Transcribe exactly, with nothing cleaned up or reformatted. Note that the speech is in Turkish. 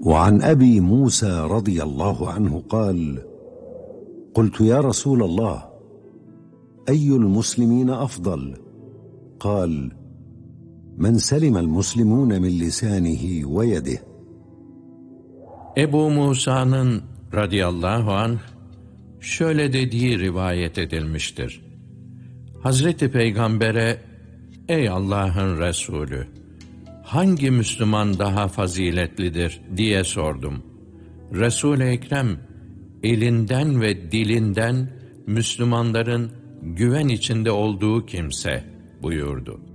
وعن أبي موسى رضي الله عنه قال: قلت يا رسول الله، أي المسلمين أفضل؟ قال: من سلم المسلمون من لسانه ويده. Ebu Musa'nın radıyallahu anh şöyle dediği rivayet edilmiştir. Hazreti Peygamber'e, ey Allah'ın Resulü, hangi Müslüman daha faziletlidir diye sordum. Resul-i Ekrem, elinden ve dilinden Müslümanların güven içinde olduğu kimse buyurdu.